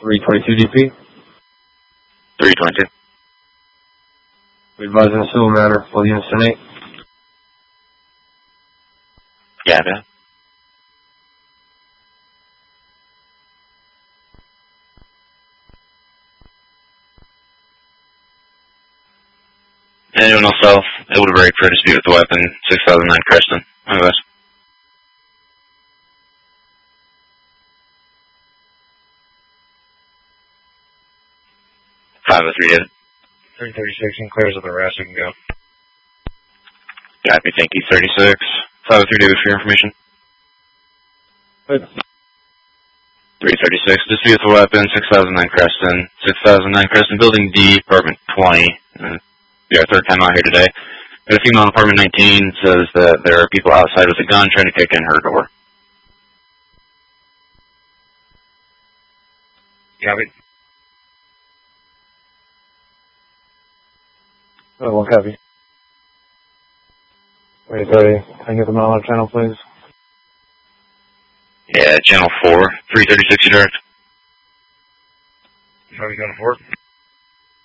322 DP. 322. We advise in a civil matter for the units tonight. Yeah, anyone else able to break for a dispute with the weapon, 6009 Creston. Otherwise. 503 David. 336 and clears of the rest, you can go. Copy, thank you, 36. 503 David for your information. Good. 336, dispute with the weapon, 6009 Creston. 6009 Creston, Building D, Apartment 20. Our third time out here today. Got a female in Apartment 19, says that there are people outside with a gun trying to kick in her door. Copy. Oh, one copy. Wait, sorry. Can I get them on our channel, please? Yeah, Channel 4, 336 you direct. Copy, going to 4.